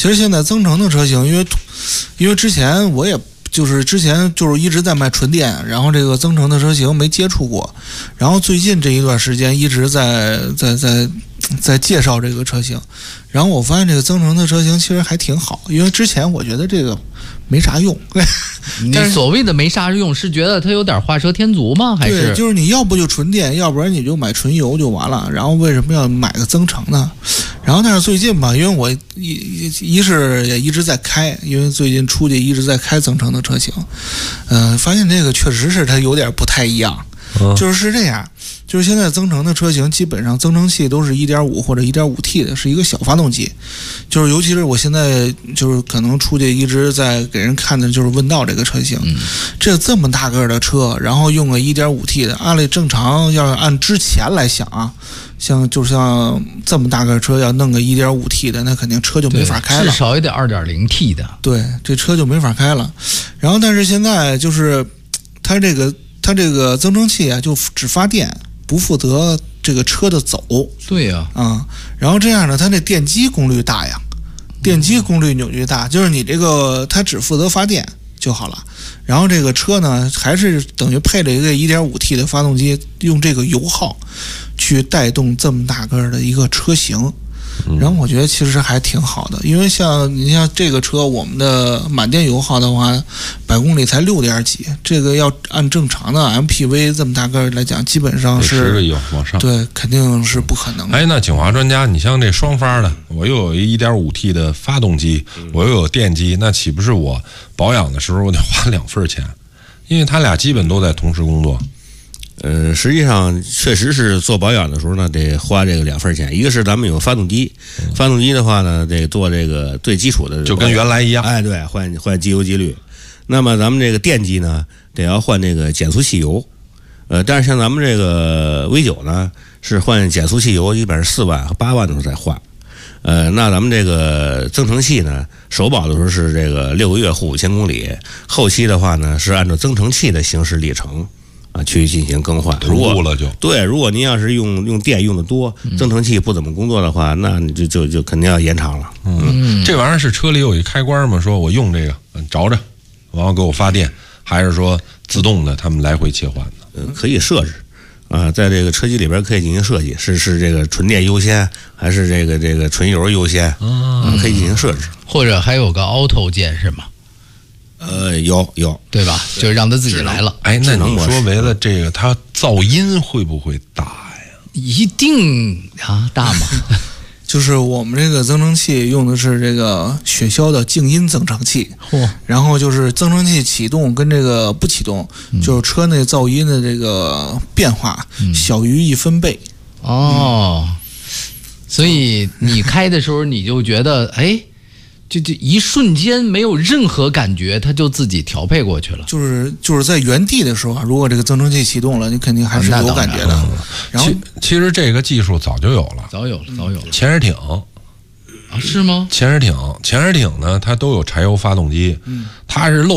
其实现在增程的车型，因为之前我也就是一直在卖纯电，然后这个增程的车型没接触过，然后最近这一段时间一直在介绍这个车型，然后我发现这个增程的车型其实还挺好，因为之前我觉得这个没啥用。 你所谓的没啥用，是觉得它有点画蛇添足吗？还是对，就是你要不就纯电，要不然你就买纯油就完了。然后为什么要买个增程呢？然后但是最近吧，因为我一是也一直在开，因为最近出去一直在开增程的车型，发现这个确实是它有点不太一样。就是这样，就是现在增程的车型基本上增程器都是 1.5 或者 1.5T 的，是一个小发动机。就是尤其是我现在就是可能出去一直在给人看的就是问道这个车型，这么大个的车，然后用个 1.5T 的，按理正常要按之前来想啊，像这么大个车要弄个 1.5T 的，那肯定车就没法开了， 至少也得 2.0T 的。 对，这车就没法开了。然后但是现在就是它这个增程器啊，就只发电，不负责这个车的走。 对呀， 然后这样呢，它这电机功率大呀，电机功率扭矩大，就是你这个它只负责发电就好了。然后这个车呢，还是等于配了一个 1.5T 的发动机，用这个油耗去带动这么大个的一个车型。然后我觉得其实还挺好的，因为你像这个车，我们的满电油耗的话，100公里才6点几，这个要按正常的 MPV 这么大个来讲，基本上是 10个油往上， 对，肯定是不可能的。 那景华专家，你像这双发的，我又有一 1.5T 的发动机，我又有电机，那岂不是我保养的时候我得花2份钱？因为他俩基本都在同时工作。 实际上确实是做保养的时候呢，得花这个2份钱。一个是咱们有发动机，发动机的话呢，得做这个最基础的， 就跟原来一样。 对，换机油机滤。那么咱们这个电机呢，得要换这个减速器油。但是像咱们这个 V9 呢，是换减速器油，基本上4万和8万的时候再换。那咱们这个增程器呢，首保的时候是这个6个月或5000公里，后期的话呢是按照增程器的行驶里程去进行更换。 如果了如果您要是用电用的多，增程器不怎么工作的话，那你就肯定要延长了。 这玩意儿是车里有一开关吗？说我用这个着着，然后给我发电，还是说自动的他们来回切换的？ 可以设置在这个车机里边可以进行设计，是这个纯电优先，还是这个纯油优先？可以进行设置， 或者还有个 auto 键是吗？ 有， 对吧？就是让它自己来了。 那你说为了这个，它噪音会不会大呀？ 一定大吗？ 就是我们这个增程器用的是这个雪骁的静音增程器，然后就是增程器启动跟这个不启动，就是车内噪音的这个变化小于1分贝。 所以你开的时候你就觉得就一瞬间没有任何感觉，它就自己调配过去了。 就是在原地的时候如果这个增程器启动了，你肯定还是有感觉的。然后其实这个技术早就有了， 早有了。 潜水艇是吗？ 潜水艇呢，它都有柴油发动机，它是漏